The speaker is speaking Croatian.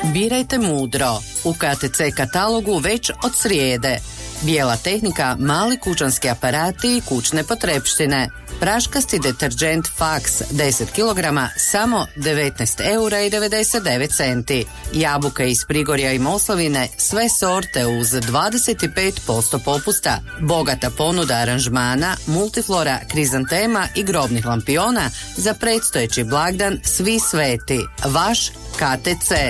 Birajte mudro. U KTC katalogu već od srijede. Bijela tehnika, mali kućanski aparati i kućne potrepštine. Praškasti deterdžent Fax 10 kg samo 19,99 €. Jabuke iz Prigorja i Moslavine sve sorte uz 25% popusta. Bogata ponuda aranžmana, multiflora, krizantema i grobnih lampiona za predstojeći blagdan Svi sveti. Vaš KTC.